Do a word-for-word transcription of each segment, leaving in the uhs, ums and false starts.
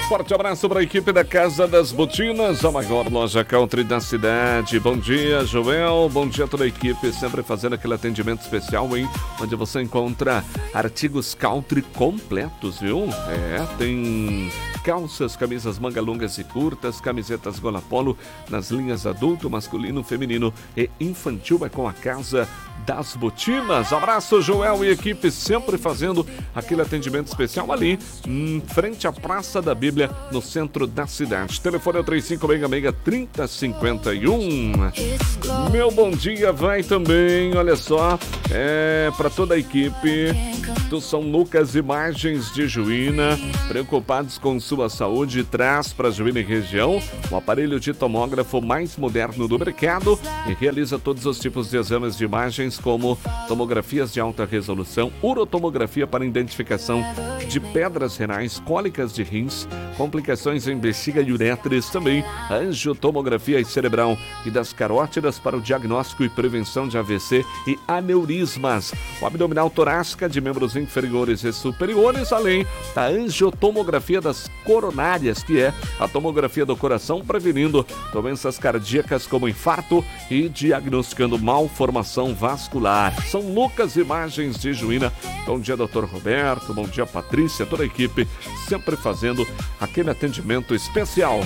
Forte abraço para a equipe da Casa das Botinas, a maior loja country da cidade. Bom dia, Joel. Bom dia a toda a equipe, sempre fazendo aquele atendimento especial, hein? Onde você encontra artigos country completos, viu? É, tem calças, camisas manga longas e curtas, camisetas gola polo nas linhas adulto, masculino, feminino e infantil. É com a Casa das Botinas. Abraço, Joel e equipe, sempre fazendo aquele atendimento especial ali, em frente à Praça da Bíblia, no centro da cidade. Telefone é o três cinco seis seis, três zero cinco um. Meu bom dia vai também, olha só, é para toda a equipe do São Lucas Imagens de Juína, preocupados com sua saúde, traz para Juína e região o aparelho de tomógrafo mais moderno do mercado e realiza todos os tipos de exames de imagens, como tomografias de alta resolução, urotomografia para identificação de pedras renais, cólicas de rins, complicações em bexiga e uretres, também angiotomografia cerebral e das carótidas para o diagnóstico e prevenção de A V C e aneurismas, o abdominal torácica de membros inferiores e superiores, além da angiotomografia das coronárias, que é a tomografia do coração, prevenindo doenças cardíacas como infarto e diagnosticando malformação vascular. São Lucas Imagens de Juína. Bom dia, doutor Roberto, bom dia, Patrícia, toda a equipe, sempre fazendo aquele atendimento especial.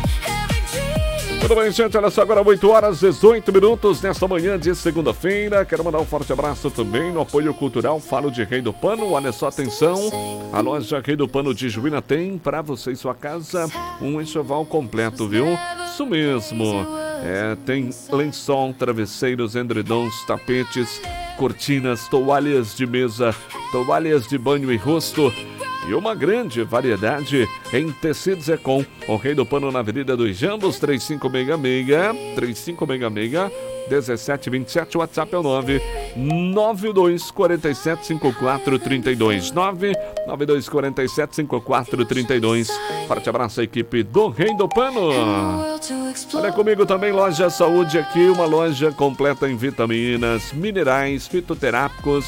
Tudo bem, gente? Olha só, agora oito horas e dezoito minutos nesta manhã de segunda-feira. Quero mandar um forte abraço também no apoio cultural. Falo de Rei do Pano. Olha só, atenção. A loja Rei do Pano de Juína tem para você e sua casa um enxoval completo, viu? Isso mesmo. É, tem lençol, travesseiros, edredons, tapetes, cortinas, toalhas de mesa, toalhas de banho e rosto e uma grande variedade em tecidos Econ. O Rei do Pano na Avenida dos Jambos, três cinco seis seis, três cinco seis seis, um sete dois sete, o WhatsApp é o nove nove dois quatro sete cinco quatro três dois, nove nove dois quatro sete cinco quatro três dois. Forte abraço à equipe do Rei do Pano. Olha comigo também, Loja Saúde aqui, uma loja completa em vitaminas, minerais, fitoterápicos.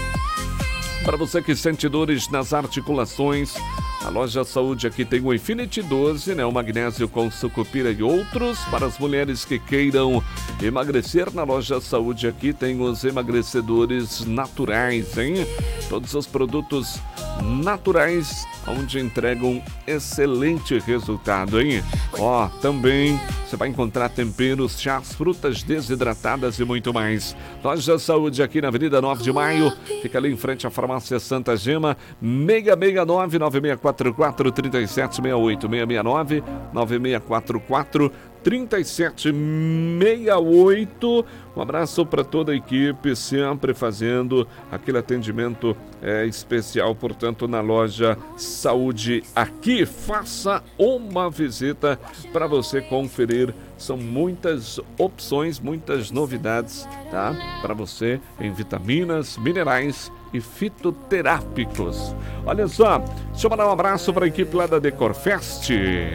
Para você que sente dores nas articulações, a Loja Saúde aqui tem o Infinity doze, né? O magnésio com sucupira e outros. Para as mulheres que queiram emagrecer, na Loja Saúde aqui tem os emagrecedores naturais, hein? Todos os produtos naturais, onde entregam excelente resultado, hein? Ó, também você vai encontrar temperos, chás, frutas desidratadas e muito mais. Loja Saúde aqui na Avenida nove de Maio, fica ali em frente à Farmácia Santa Gema, seis seis nove, nove seis quatro quatro, três sete seis oito, seis seis nove, nove seis quatro quatro, três sete seis oito. Um abraço para toda a equipe, sempre fazendo aquele atendimento é, especial, portanto, na Loja Saúde aqui. Faça uma visita para você conferir. São muitas opções, muitas novidades, tá? Para você em vitaminas, minerais e fitoterápicos. Olha só, deixa eu mandar um abraço para a equipe lá da Decorfest.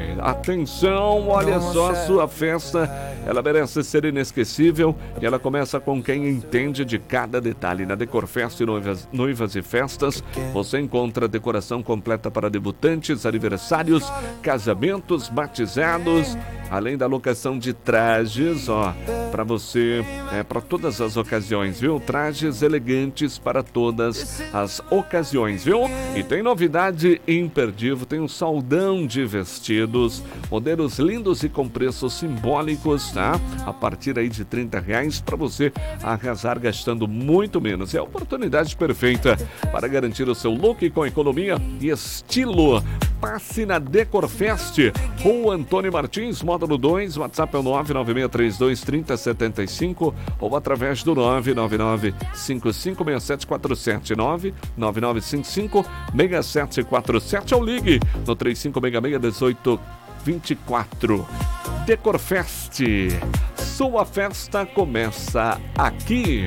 Atenção, olha só, a sua festa, ela merece ser inesquecível e ela começa com quem entende de cada detalhe. Na Decorfest Noivas, Noivas e Festas, você encontra decoração completa para debutantes, aniversários, casamentos, batizados, além da locação de trajes, ó, para você, é, para todas as ocasiões, viu? Trajes elegantes para todas as ocasiões, viu? E tem novidade imperdível, tem um saldão de vestidos, modelos lindos e com preços simbólicos, tá? A partir aí de trinta reais para você arrasar gastando muito menos. É a oportunidade perfeita para garantir o seu look com economia e estilo. Passe na Decorfest, Rua Antônio Martins, módulo dois, WhatsApp é o nove nove seis três dois, três zero sete cinco ou através do nove nove nove cinco cinco seis sete quatro sete, nove nove nove cinco cinco seis sete quatro sete ou ligue no três cinco seis seis, um oito dois quatro. Decorfest, sua festa começa aqui.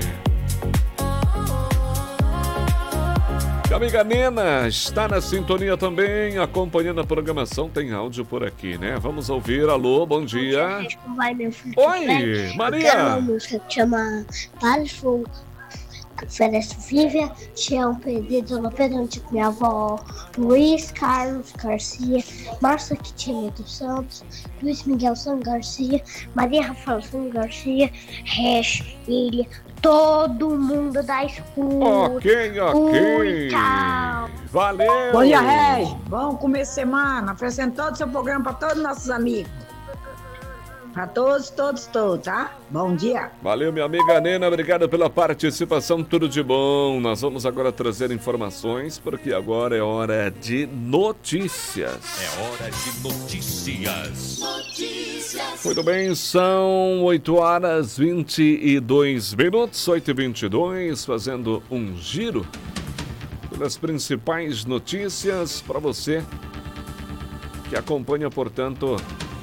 A amiga Nena está na sintonia também, acompanhando a programação. Tem áudio por aqui, né? Vamos ouvir. Alô, bom dia. Como vai, meu filho? Oi, Maria. Eu quero uma música que chama Para de Fogo Oferece Vivian, Tião Pedro, Pedro Antigo, minha avó, Luiz Carlos Garcia, Márcia Quitinha dos Santos, Luiz Miguel San Garcia, Maria Rafael San Garcia, Resh, Ilha, todo mundo da escuta. Ok, ok. Fui, tchau. Valeu. Bom dia, Reis. Bom começo de semana, oferecendo todo o seu programa para todos os nossos amigos. Para todos, todos, todos, tá? Bom dia. Valeu, minha amiga Nena, obrigado pela participação, tudo de bom. Nós vamos agora trazer informações, porque agora é hora de notícias. É hora de notícias. Notícias. Muito bem, são oito horas e vinte e dois minutos, oito e vinte e dois, fazendo um giro pelas principais notícias para você que acompanha, portanto,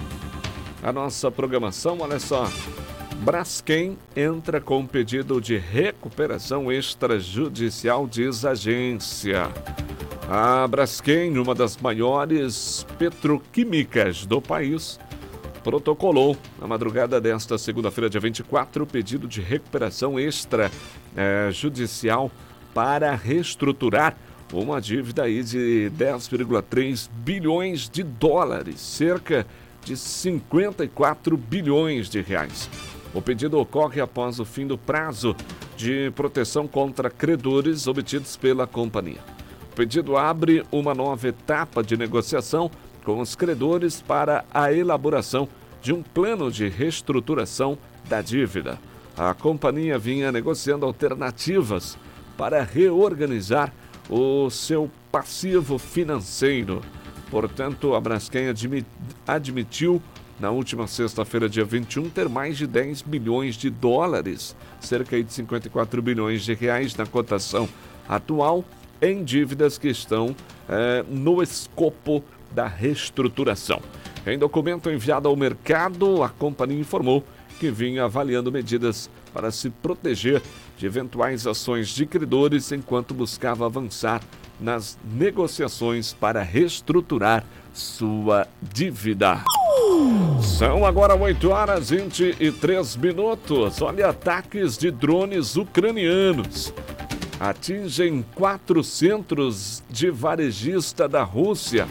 a nossa programação. Olha só, Braskem entra com pedido de recuperação extrajudicial, diz a agência. A Braskem, uma das maiores petroquímicas do país, protocolou na madrugada desta segunda-feira, dia vinte e quatro, pedido de recuperação extrajudicial para reestruturar uma dívida aí de dez vírgula três bilhões de dólares, cerca de cinquenta e quatro bilhões de reais. O pedido ocorre após o fim do prazo de proteção contra credores obtidos pela companhia. O pedido abre uma nova etapa de negociação com os credores para a elaboração de um plano de reestruturação da dívida. A companhia vinha negociando alternativas para reorganizar o seu passivo financeiro. Portanto, a Braskem admi- admitiu na última sexta-feira, dia vinte e um, ter mais de dez bilhões de dólares, cerca de cinquenta e quatro bilhões de reais na cotação atual, em dívidas que estão eh, no escopo da reestruturação. Em documento enviado ao mercado, a companhia informou que vinha avaliando medidas para se proteger de eventuais ações de credores enquanto buscava avançar nas negociações para reestruturar sua dívida. São agora oito horas e vinte e três minutos. Olha, ataques de drones ucranianos atingem quatro centros de varejista da Rússia.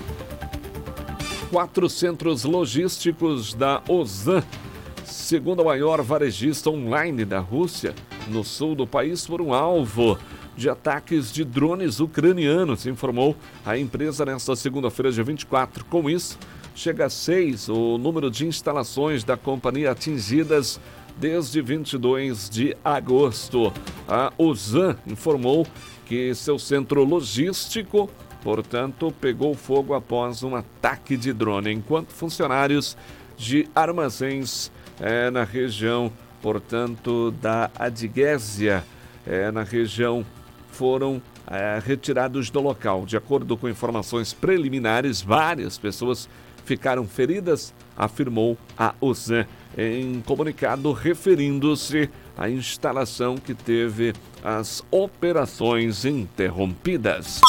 Quatro centros logísticos da Ozan, segundo a maior varejista online da Rússia, no sul do país, foram alvo de ataques de drones ucranianos, informou a empresa nesta segunda-feira, dia vinte e quatro. Com isso, chega a seis o número de instalações da companhia atingidas desde vinte e dois de agosto. A Ozan informou que seu centro logístico, portanto, pegou fogo após um ataque de drone, enquanto funcionários de armazéns é, na região, portanto, da Adiguésia, é, na região, foram é, retirados do local. De acordo com informações preliminares, várias pessoas ficaram feridas, afirmou a Ozan em comunicado, referindo-se à instalação que teve as operações interrompidas.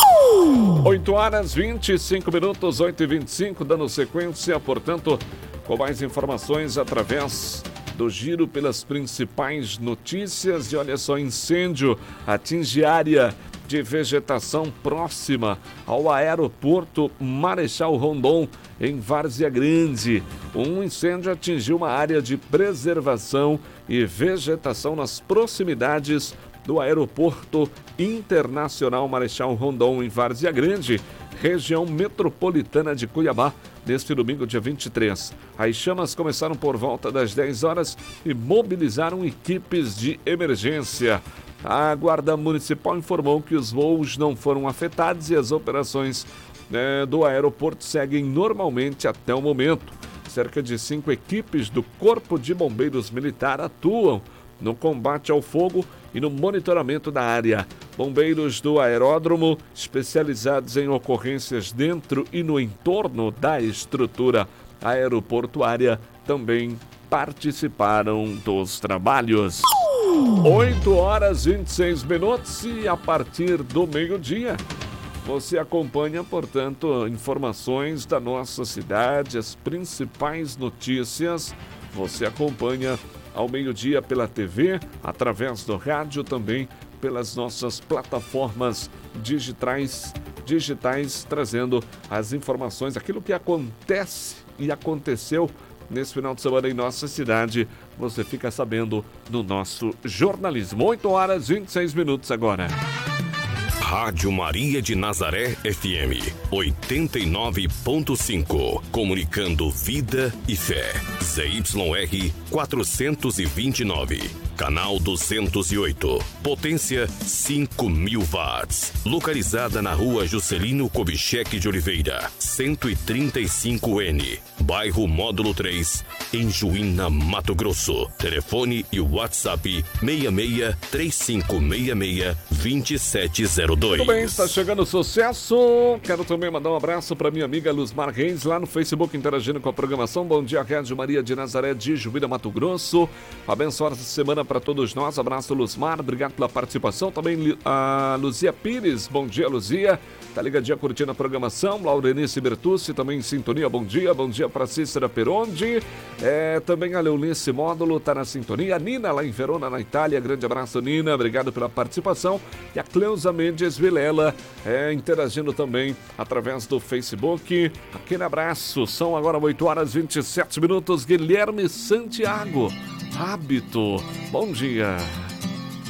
oito horas e vinte e cinco minutos, oito e vinte e cinco, dando sequência, portanto, com mais informações através do giro pelas principais notícias. E olha só, incêndio atinge área de vegetação próxima ao aeroporto Marechal Rondon, em Várzea Grande. Um incêndio atingiu uma área de preservação e vegetação nas proximidades do aeroporto internacional Marechal Rondon, em Várzea Grande, região metropolitana de Cuiabá, neste domingo, dia vinte e três. As chamas começaram por volta das dez horas e mobilizaram equipes de emergência. A Guarda Municipal informou que os voos não foram afetados e as operações né, do aeroporto seguem normalmente até o momento. Cerca de cinco equipes do Corpo de Bombeiros Militar atuam no combate ao fogo e no monitoramento da área. Bombeiros do aeródromo, especializados em ocorrências dentro e no entorno da estrutura aeroportuária, também participaram dos trabalhos. oito horas e vinte e seis minutos e a partir do meio-dia você acompanha, portanto, informações da nossa cidade, as principais notícias. Você acompanha ao meio-dia pela T V, através do rádio, também pelas nossas plataformas digitais, digitais, trazendo as informações, aquilo que acontece e aconteceu nesse final de semana em nossa cidade. Você fica sabendo no nosso jornalismo. oito horas e vinte e seis minutos agora. Rádio Maria de Nazaré F M oitenta e nove ponto cinco, comunicando vida e fé. Z Y R quatrocentos e vinte e nove, canal duzentos e oito, potência cinco mil watts, localizada na Rua Juscelino Kubitschek de Oliveira, cento e trinta e cinco N, bairro Módulo três, em Juína, Mato Grosso. Telefone e WhatsApp seis seis três cinco seis seis dois sete zero dois. Tudo bem, está chegando o sucesso. Quero também mandar um abraço para minha amiga Luzmar Reis, lá no Facebook, interagindo com a programação. Bom dia, Rádio Maria de Nazaré de Juína, Mato Grosso. Abençoada semana para todos nós. Abraço, Luzmar. Obrigado pela participação. Também a Luzia Pires. Bom dia, Luzia. Tá ligadinha curtindo a programação. Laurenice Bertucci também em sintonia. Bom dia. Bom dia para Cícera Perondi. É, também a Leonice Módulo tá na sintonia. A Nina lá em Verona, na Itália. Grande abraço, Nina. Obrigado pela participação. E a Cleusa Mendes Vilela é, interagindo também através do Facebook. Aquele abraço. São agora oito horas e vinte e sete minutos. Guilherme Santiago. Hábito. Bom dia.